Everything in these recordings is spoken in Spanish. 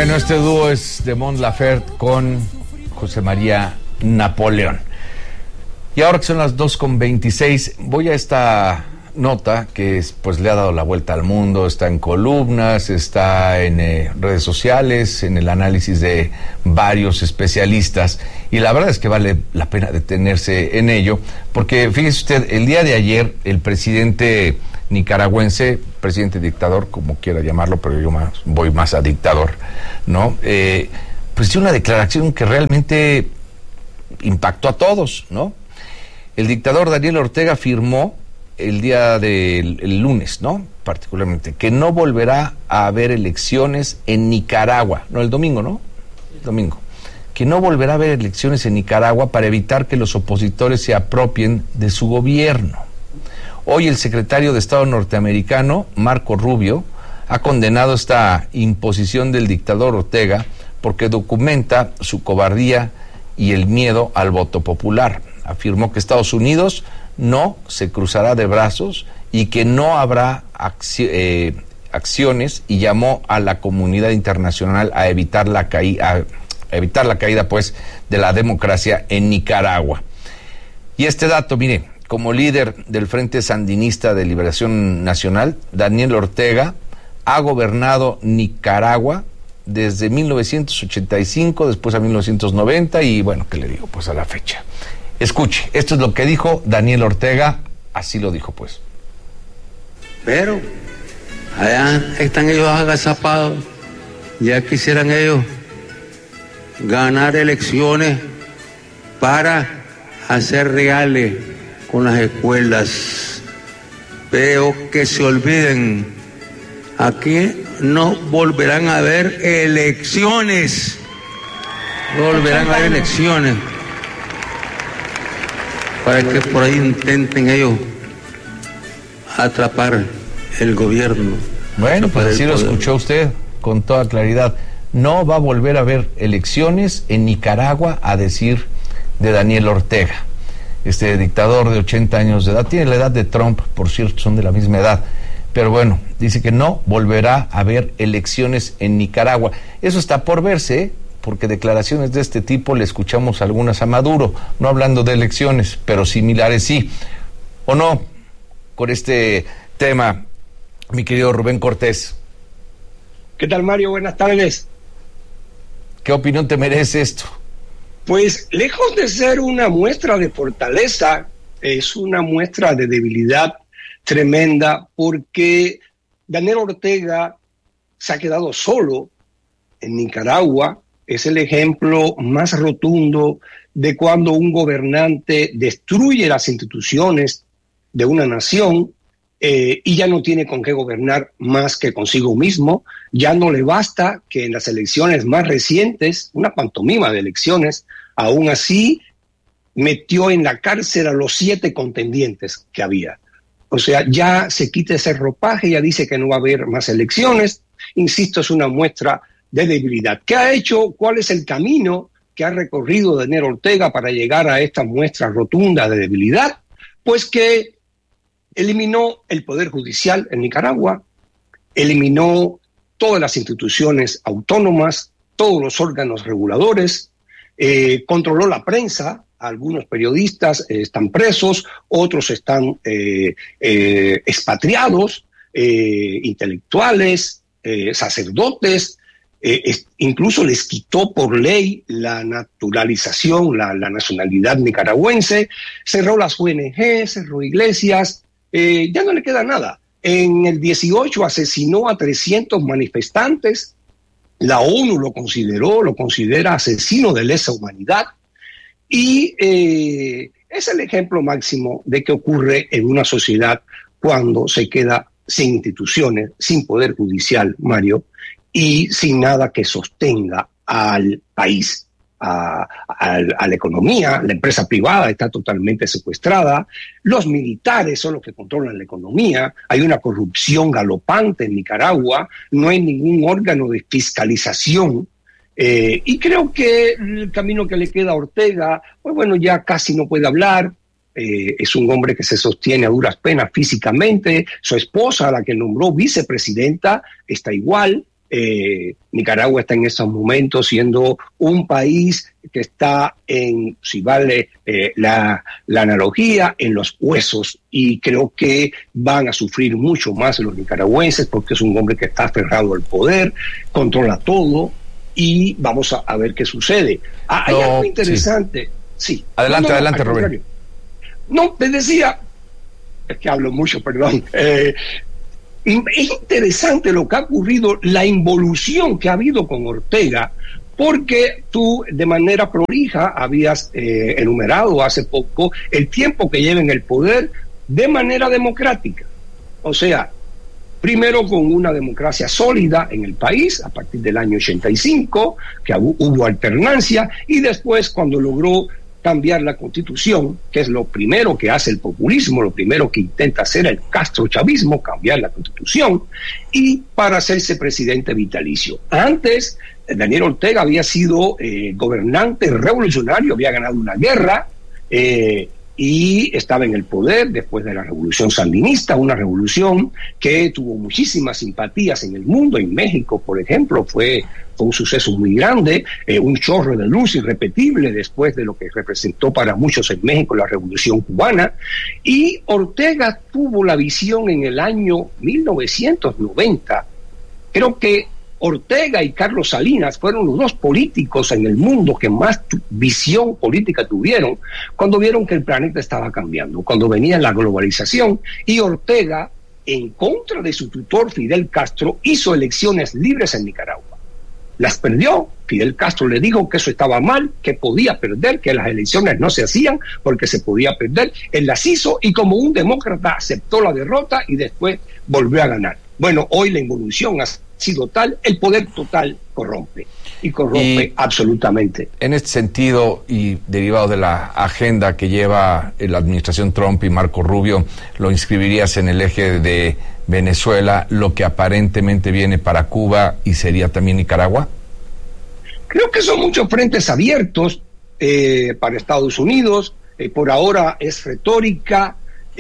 Bueno, este dúo es de Mon Laferte con José María Napoleón. Y ahora que son las 2:26, voy a esta nota que pues le ha dado la vuelta al mundo, está en columnas, está en redes sociales, en el análisis de varios especialistas, y la verdad es que vale la pena detenerse en ello, porque fíjese usted, el día de ayer el presidente nicaragüense, presidente dictador, como quiera llamarlo, pero yo voy más a dictador, ¿no? Pues dio una declaración que realmente impactó a todos, ¿no? El dictador Daniel Ortega afirmó el día del lunes, ¿no? Particularmente, que no volverá a haber elecciones en Nicaragua, no el domingo, ¿no? El domingo. Que no volverá a haber elecciones en Nicaragua para evitar que los opositores se apropien de su gobierno. Hoy el secretario de Estado norteamericano, Marco Rubio, ha condenado esta imposición del dictador Ortega porque documenta su cobardía y el miedo al voto popular. Afirmó que Estados Unidos no se cruzará de brazos y que no habrá acciones, y llamó a la comunidad internacional a evitar la caída pues de la democracia en Nicaragua. Y este dato, mire, como líder del Frente Sandinista de Liberación Nacional, Daniel Ortega ha gobernado Nicaragua desde 1985, después a 1990 y bueno, ¿qué le digo? Pues a la fecha. Escuche, esto es lo que dijo Daniel Ortega, así lo dijo pues. Pero allá están ellos agazapados, ya quisieran ellos ganar elecciones para hacer reales con las escuelas. Veo que se olviden, aquí no volverán a haber elecciones, no volverán a haber elecciones, para que por ahí intenten ellos atrapar el gobierno. Bueno, pues así lo escuchó usted con toda claridad. No va a volver a haber elecciones en Nicaragua, a decir de Daniel Ortega. Este dictador de 80 años de edad, tiene la edad de Trump, por cierto, son de la misma edad, pero bueno, dice que no volverá a haber elecciones en Nicaragua. Eso está por verse, ¿eh? Porque declaraciones de este tipo le escuchamos algunas a Maduro, no hablando de elecciones, pero similares sí. ¿O no? Con este tema, mi querido Rubén Cortés. ¿Qué tal, Mario? Buenas tardes. ¿Qué opinión te merece esto? Pues lejos de ser una muestra de fortaleza, es una muestra de debilidad tremenda, porque Daniel Ortega se ha quedado solo en Nicaragua. Es el ejemplo más rotundo de cuando un gobernante destruye las instituciones de una nación y ya no tiene con qué gobernar más que consigo mismo. Ya no le basta que en las elecciones más recientes, una pantomima de elecciones, aún así metió en la cárcel a los 7 contendientes que había. O sea, ya se quita ese ropaje, ya dice que no va a haber más elecciones. Insisto, es una muestra de debilidad. ¿Qué ha hecho? ¿Cuál es el camino que ha recorrido Daniel Ortega para llegar a esta muestra rotunda de debilidad? Pues que eliminó el Poder Judicial en Nicaragua, eliminó todas las instituciones autónomas, todos los órganos reguladores, controló la prensa. Algunos periodistas están presos, otros están expatriados, intelectuales, sacerdotes, incluso les quitó por ley la naturalización, la nacionalidad nicaragüense, cerró las ONG, cerró iglesias, ya no le queda nada. En el 18 asesinó a 300 manifestantes, la ONU lo considera asesino de lesa humanidad, y es el ejemplo máximo de qué ocurre en una sociedad cuando se queda sin instituciones, sin poder judicial, Mario, y sin nada que sostenga al país, a la economía. La empresa privada está totalmente secuestrada, los militares son los que controlan la economía, hay una corrupción galopante en Nicaragua, no hay ningún órgano de fiscalización, y creo que el camino que le queda a Ortega, pues bueno, ya casi no puede hablar. Es un hombre que se sostiene a duras penas físicamente. Su esposa, la que nombró vicepresidenta, está igual. Nicaragua está en esos momentos siendo un país que está en, si vale la analogía, en los huesos, y creo que van a sufrir mucho más los nicaragüenses porque es un hombre que está aferrado al poder, controla todo, y vamos a ver qué sucede. Hay algo interesante. Sí. Adelante, Rubén. No, te decía, es que hablo mucho, perdón. Es interesante lo que ha ocurrido, la involución que ha habido con Ortega, porque tú de manera prolija habías enumerado hace poco el tiempo que lleva en el poder de manera democrática. O sea, primero con una democracia sólida en el país a partir del año 85, que hubo alternancia, y después cuando logró cambiar la Constitución, que es lo primero que hace el populismo, lo primero que intenta hacer el castrochavismo, cambiar la Constitución, y para hacerse presidente vitalicio. Antes, Daniel Ortega había sido gobernante revolucionario, había ganado una guerra, y estaba en el poder después de la revolución sandinista, una revolución que tuvo muchísimas simpatías en el mundo. En México, por ejemplo, fue un suceso muy grande, un chorro de luz irrepetible después de lo que representó para muchos en México la revolución cubana. Y Ortega tuvo la visión en el año 1990. Creo que Ortega y Carlos Salinas fueron los dos políticos en el mundo que más visión política tuvieron cuando vieron que el planeta estaba cambiando, cuando venía la globalización, y Ortega, en contra de su tutor Fidel Castro, hizo elecciones libres en Nicaragua. Las perdió. Fidel Castro le dijo que eso estaba mal, que podía perder, que las elecciones no se hacían porque se podía perder. Él las hizo y como un demócrata aceptó la derrota y después volvió a ganar. Bueno, hoy la involución ha sido tal, el poder total corrompe, y corrompe absolutamente. En este sentido, y derivado de la agenda que lleva la administración Trump y Marco Rubio, ¿lo inscribirías en el eje de Venezuela, lo que aparentemente viene para Cuba y sería también Nicaragua? Creo que son muchos frentes abiertos para Estados Unidos. Por ahora es retórica,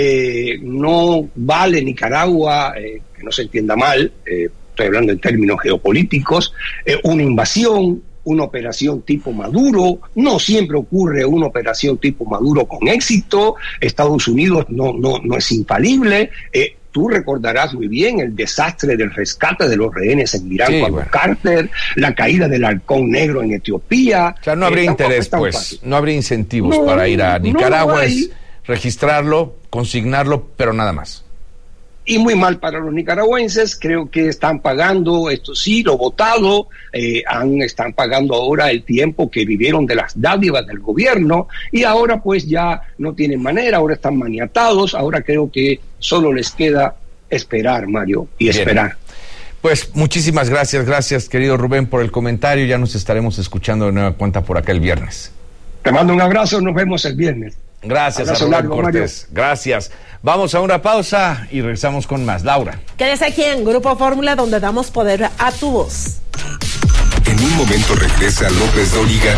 no vale Nicaragua, que no se entienda mal, estoy hablando en términos geopolíticos, una invasión, una operación tipo Maduro. No siempre ocurre una operación tipo Maduro con éxito. Estados Unidos no es infalible. Tú recordarás muy bien el desastre del rescate de los rehenes en Irán cuando Carter, la caída del halcón negro en Etiopía. O sea, no habría interés, pues, no habría incentivos para ir a Nicaragua, es registrarlo, consignarlo, pero nada más. Y muy mal para los nicaragüenses. Creo que están pagando, esto sí, lo votado, están pagando ahora el tiempo que vivieron de las dádivas del gobierno, y ahora pues ya no tienen manera, ahora están maniatados. Ahora creo que solo les queda esperar, Mario, y esperar. Pues muchísimas gracias querido Rubén por el comentario. Ya nos estaremos escuchando de nueva cuenta por acá el viernes. Te mando un abrazo, nos vemos el viernes. Gracias a Rubén Cortés. Mario. Gracias. Vamos a una pausa y regresamos con más. Laura. Quédese aquí en Grupo Fórmula, donde damos poder a tu voz. En un momento regresa López Dóriga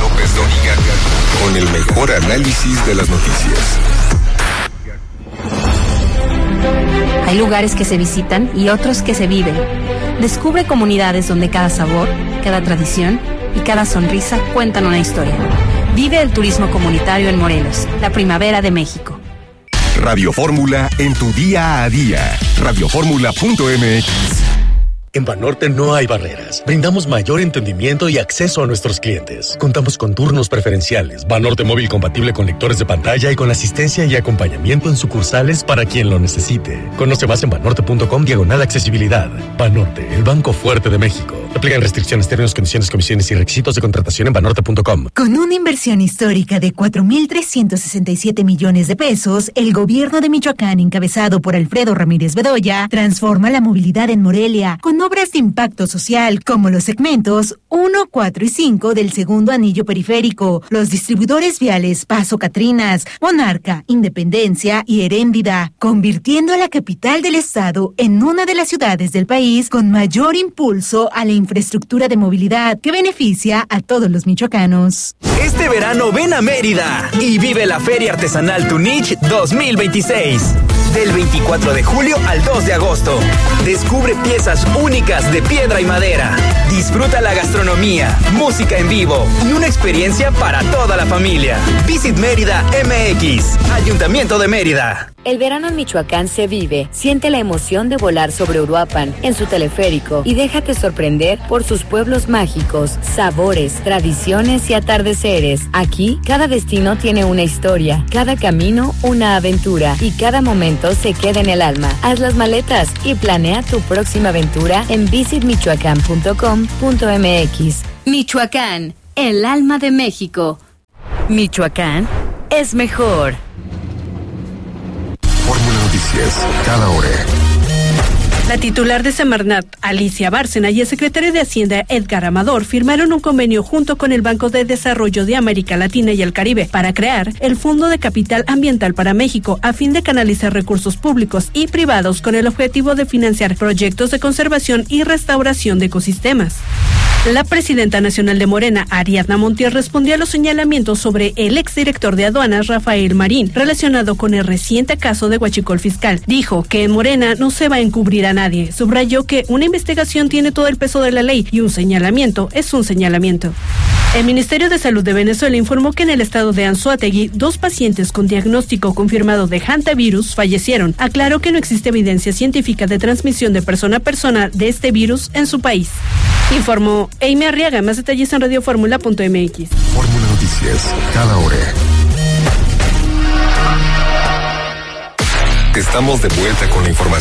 con el mejor análisis de las noticias. Hay lugares que se visitan y otros que se viven. Descubre comunidades donde cada sabor, cada tradición y cada sonrisa cuentan una historia. Vive el turismo comunitario en Morelos, la primavera de México. Radio Fórmula en tu día a día. Radioformula.mx. En Banorte no hay barreras. Brindamos mayor entendimiento y acceso a nuestros clientes. Contamos con turnos preferenciales, Banorte móvil compatible con lectores de pantalla y con asistencia y acompañamiento en sucursales para quien lo necesite. Conoce más en banorte.com/accesibilidad. Banorte, el banco fuerte de México. Aplican restricciones, términos, condiciones, comisiones y requisitos de contratación en banorte.com. Con una inversión histórica de 4,367 millones de pesos, el gobierno de Michoacán, encabezado por Alfredo Ramírez Bedoya, transforma la movilidad en Morelia con obras de impacto social como los segmentos 1, 4 y 5 del segundo anillo periférico, los distribuidores viales Paso Catrinas, Monarca, Independencia y Heréndida, convirtiendo a la capital del estado en una de las ciudades del país con mayor impulso a la infraestructura de movilidad que beneficia a todos los michoacanos. Este verano ven a Mérida y vive la Feria Artesanal Tunich 2026. del 24 de julio al 2 de agosto. Descubre piezas únicas de piedra y madera. Disfruta la gastronomía, música en vivo y una experiencia para toda la familia. Visit Mérida MX, Ayuntamiento de Mérida. El verano en Michoacán se vive. Siente la emoción de volar sobre Uruapan en su teleférico y déjate sorprender por sus pueblos mágicos, sabores, tradiciones y atardeceres. Aquí, cada destino tiene una historia, cada camino una aventura y cada momento se queda en el alma. Haz las maletas y planea tu próxima aventura en visitmichoacán.com.mx. Michoacán, el alma de México. Michoacán es mejor. Fórmula Noticias, cada hora. La titular de Semarnat, Alicia Bárcena, y el secretario de Hacienda, Edgar Amador, firmaron un convenio junto con el Banco de Desarrollo de América Latina y el Caribe para crear el Fondo de Capital Ambiental para México, a fin de canalizar recursos públicos y privados con el objetivo de financiar proyectos de conservación y restauración de ecosistemas. La presidenta nacional de Morena, Ariadna Montiel, respondió a los señalamientos sobre el exdirector de aduanas, Rafael Marín, relacionado con el reciente caso de huachicol fiscal. Dijo que en Morena no se va a encubrir a nadie. Subrayó que una investigación tiene todo el peso de la ley y un señalamiento es un señalamiento. El Ministerio de Salud de Venezuela informó que en el estado de Anzoátegui, 2 pacientes con diagnóstico confirmado de hantavirus fallecieron. Aclaró que no existe evidencia científica de transmisión de persona a persona de este virus en su país. Informó Amy Arriaga. Más detalles en radioformula.mx. Fórmula Noticias, cada hora. Estamos de vuelta con la información.